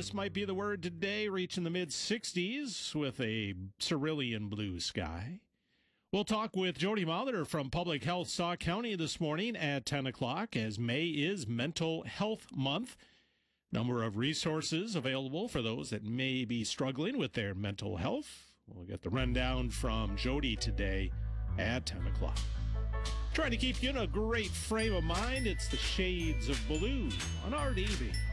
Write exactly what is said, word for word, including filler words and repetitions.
Cumulus might be the word today, reaching the mid sixties with a cerulean blue sky. We'll talk with Jody Molitor from Public Health Sauk County this morning at ten o'clock, as May is Mental Health Month. Number of resources available for those that may be struggling with their mental health. We'll get the rundown from Jody today at ten o'clock. Trying to keep you in a great frame of mind. It's the Shades of Blue on R D B.